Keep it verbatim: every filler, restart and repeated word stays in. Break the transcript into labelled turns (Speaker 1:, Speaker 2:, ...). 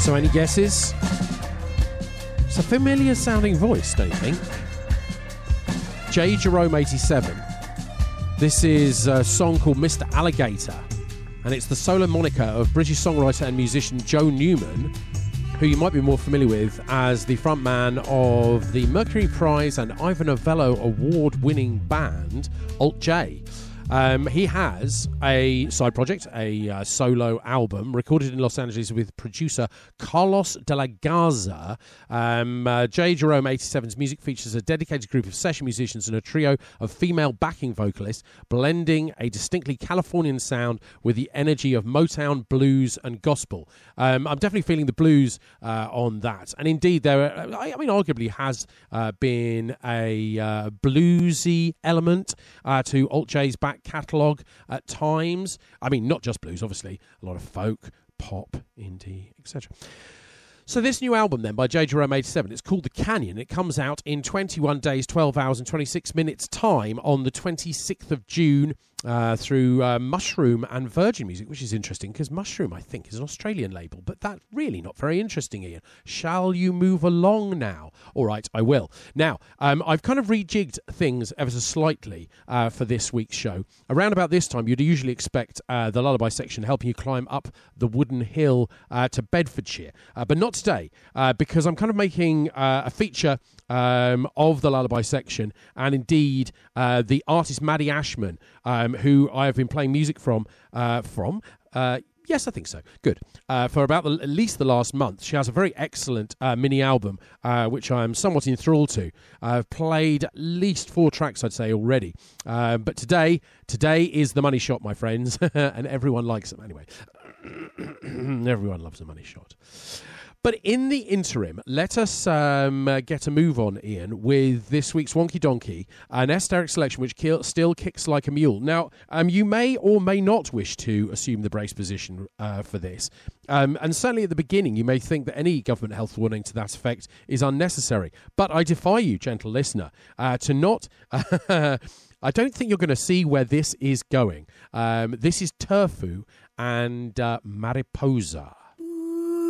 Speaker 1: So any guesses? It's a familiar sounding voice, don't you think? J. Jerome eighty-seven. This is a song called Mister Alligator, and it's the solo moniker of British songwriter and musician Joe Newman, who you might be more familiar with as the frontman of the Mercury Prize and Ivor Novello award-winning band Alt J. Um, he has a side project, a uh, solo album recorded in Los Angeles with producer Carlos de la Garza. Um, uh, J. Jerome eighty-seven's music features a dedicated group of session musicians and a trio of female backing vocalists, blending a distinctly Californian sound with the energy of Motown, blues, and gospel. Um, I'm definitely feeling the blues uh, on that. And indeed, there, are, I mean, arguably has uh, been a uh, bluesy element uh, to Alt J's back catalogue at times. I mean, not just blues, obviously, a lot of folk, pop, indie, et cetera. So this new album then by J. Jerome eighty-seven, it's called The Canyon. It comes out in twenty-one days, twelve hours and twenty-six minutes time on the twenty-sixth of June uh, through uh, Mushroom and Virgin Music, which is interesting because Mushroom, I think, is an Australian label, but that's really not very interesting, Ian. Shall you move along now? All right, I will. Now, um, I've kind of rejigged things ever so slightly uh, for this week's show. Around about this time, you'd usually expect uh, the Lullaby section helping you climb up the wooden hill uh, to Bedfordshire, uh, but not today, uh, because I'm kind of making uh, a feature um, of the Lullaby section, and indeed uh, the artist Maddie Ashman, um, who I have been playing music from, uh, from, uh, yes, I think so. Good. Uh, for about the, at least the last month. She has a very excellent uh, mini album, uh, which I am somewhat enthralled to. I've played at least four tracks, I'd say, already. Uh, but today, today is the money shot, my friends, and everyone likes them anyway. Everyone loves a money shot. But in the interim, let us um, uh, get a move on, Ian, with this week's Wonky Donkey, an esoteric selection which kill, still kicks like a mule. Now, um, you may or may not wish to assume the brace position uh, for this. Um, and certainly at the beginning, you may think that any government health warning to that effect is unnecessary. But I defy you, gentle listener, uh, to not... I don't think you're going to see where this is going. Um, this is Turfu and uh, Mariposa.